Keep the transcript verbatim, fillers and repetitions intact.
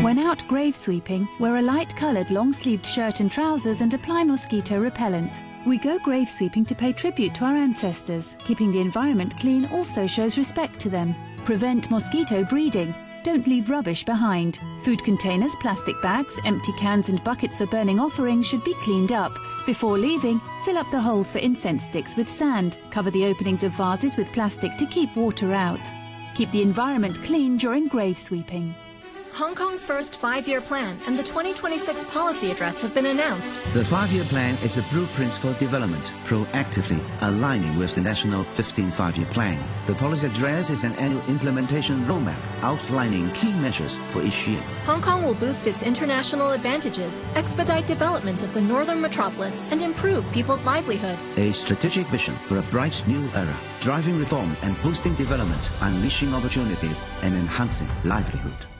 When out grave sweeping, wear a light-coloured long-sleeved shirt and trousers and apply mosquito repellent. We go grave sweeping to pay tribute to our ancestors. Keeping the environment clean also shows respect to them. Prevent mosquito breeding. Don't leave rubbish behind. Food containers, plastic bags, empty cans and buckets for burning offerings should be cleaned up. Before leaving, fill up the holes for incense sticks with sand. Cover the openings of vases with plastic to keep water out. Keep the environment clean during grave sweeping. Hong Kong's first five-year plan and the twenty twenty-six policy address have been announced. The five-year plan is a blueprint for development, proactively aligning with the national fifteen five-year plan. The policy address is an annual implementation roadmap outlining key measures for each year. Hong Kong will boost its international advantages, expedite development of the northern metropolis, and improve people's livelihood. A strategic vision for a bright new era, driving reform and boosting development, unleashing opportunities and enhancing livelihood.